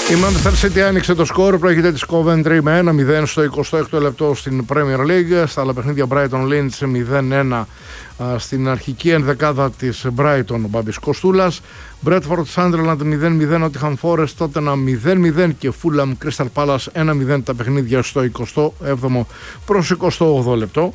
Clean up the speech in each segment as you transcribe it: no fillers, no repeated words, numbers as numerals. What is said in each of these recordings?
Η Manchester City άνοιξε το σκορ, προηγείται της Coventry με 1-0 στο 26ο λεπτό στην Premier League. Στα άλλα παιχνίδια Brighton Leeds 0-1 στην αρχική ενδεκάδα της Brighton ο Μπάμπης Κοστούλας. Bradford Sunderland 0-0, Nottingham Forest Tottenham 0-0 και Fulham Crystal Palace 1-0 τα παιχνίδια στο 27ο προς 28ο λεπτό.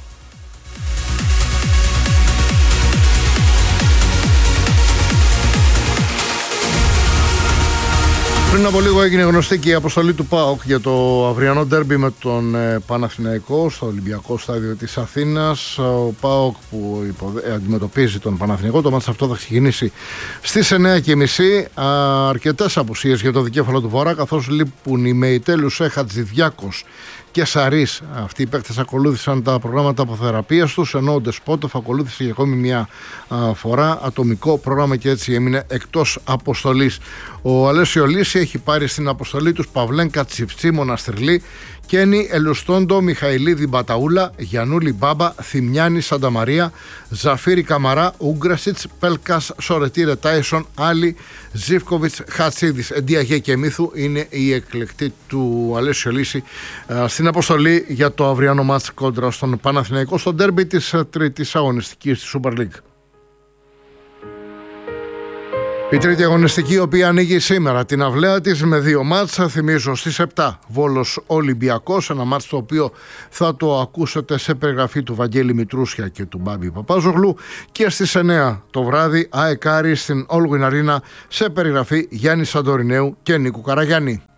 Πριν από λίγο έγινε γνωστή και η αποστολή του ΠΑΟΚ για το αυριανό ντέρμπι με τον Παναθηναϊκό στο Ολυμπιακό Στάδιο της Αθήνας. Ο ΠΑΟΚ που αντιμετωπίζει τον Παναθηναϊκό, το μάτς αυτό θα ξεκινήσει στις 9:30. Αρκετές απουσίες για το δικέφαλο του Βορρά, καθώς λείπουν οι Μεϊτέλους, Χατζηδιάκος και Σαρής. Αυτοί οι παίκτες ακολούθησαν τα προγράμματα αποθεραπείας τους, ενώ ο Ντεσπότοφ ακολούθησε για ακόμη μια φορά ατομικό πρόγραμμα και έτσι έμεινε εκτός αποστολής. Ο Αλέσιο Λύση έχει πάρει στην αποστολή τους Παυλένκα Τσιφτσί Μοναστριλή, Κένι Ελουστόντο, Μιχαηλίδη Μπαταούλα, Γιαννούλη Μπάμπα, Θημιάννη Σανταμαρία, Ζαφίρη Καμαρά, Ούγκρασιτς, Πέλκας, Σορετήρε Τάισον, Άλλη, Ζίβκοβιτς, Χατσίδης, Εντιαγέ και Μύθου είναι η εκλεκτή του Αλέσιο Λύση στην αποστολή για το αυριανό μάτς κόντρα στον Παναθηναϊκό στο ντέρμπι της τρίτης αγωνιστικής της Super League. Η τρίτη αγωνιστική, η οποία ανοίγει σήμερα την αυλαία της με 2 μάτς, θυμίζω στις 7 Βόλος Ολυμπιακός, ένα μάτς το οποίο θα το ακούσετε σε περιγραφή του Βαγγέλη Μητρούσια και του Μπάμπη Παπάζογλου, και στις 9 το βράδυ ΑΕΚ Άρης στην Όλγουιν Αρίνα σε περιγραφή Γιάννη Σαντορινέου και Νίκου Καραγιάννη.